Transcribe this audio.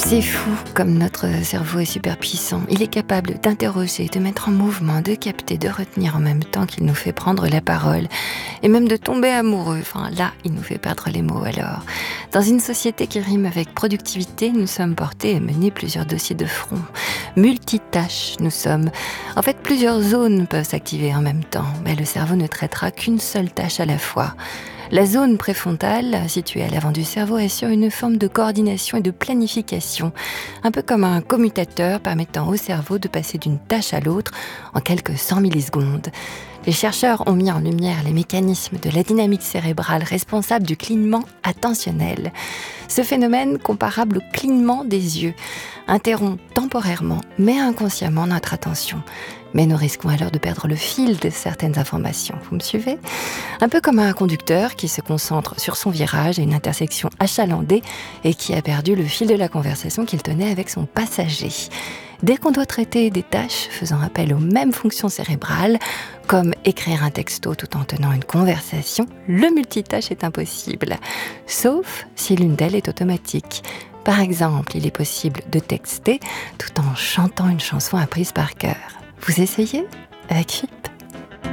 C'est fou comme notre cerveau est super puissant. Il est capable d'interroger, de mettre en mouvement, de capter, de retenir en même temps qu'il nous fait prendre la parole. Et même de tomber amoureux. Enfin, là, il nous fait perdre les mots alors. Dans une société qui rime avec productivité, nous sommes portés à mener plusieurs dossiers de front. Multitâches, nous sommes. En fait, plusieurs zones peuvent s'activer en même temps. Mais le cerveau ne traitera qu'une seule tâche à la fois. La zone préfrontale, située à l'avant du cerveau, assure une forme de coordination et de planification, un peu comme un commutateur permettant au cerveau de passer d'une tâche à l'autre en quelques 100 millisecondes. Les chercheurs ont mis en lumière les mécanismes de la dynamique cérébrale responsable du clignement attentionnel. Ce phénomène, comparable au clignement des yeux, interrompt temporairement mais inconsciemment notre attention. Mais nous risquons alors de perdre le fil de certaines informations. Vous me suivez ? Un peu comme un conducteur qui se concentre sur son virage à une intersection achalandée et qui a perdu le fil de la conversation qu'il tenait avec son passager. Dès qu'on doit traiter des tâches faisant appel aux mêmes fonctions cérébrales, comme écrire un texto tout en tenant une conversation, le multitâche est impossible. Sauf si l'une d'elles est automatique. Par exemple, il est possible de texter tout en chantant une chanson apprise par cœur. Vous essayez ? Avec qui ?